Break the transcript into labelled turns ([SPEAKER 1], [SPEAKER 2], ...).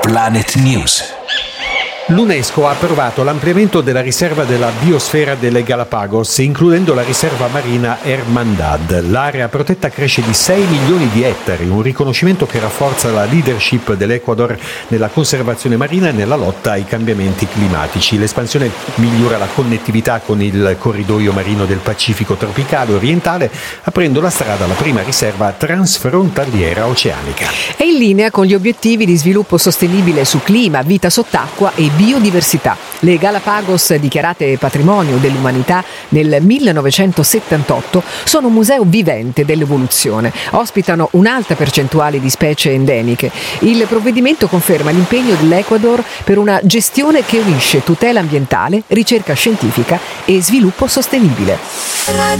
[SPEAKER 1] Planet News.
[SPEAKER 2] L'UNESCO ha approvato l'ampliamento della riserva della biosfera delle Galapagos, includendo la riserva marina Hermandad. L'area protetta cresce di 6 milioni di ettari, un riconoscimento che rafforza la leadership dell'Ecuador nella conservazione marina e nella lotta ai cambiamenti climatici. L'espansione migliora la connettività con il corridoio marino del Pacifico tropicale orientale, aprendo la strada alla prima riserva transfrontaliera oceanica.
[SPEAKER 3] È in linea con gli obiettivi di sviluppo sostenibile su clima, vita sott'acqua e biodiversità. Le Galapagos, dichiarate patrimonio dell'umanità nel 1978, sono un museo vivente dell'evoluzione. Ospitano un'alta percentuale di specie endemiche. Il provvedimento conferma l'impegno dell'Ecuador per una gestione che unisce tutela ambientale, ricerca scientifica e sviluppo sostenibile.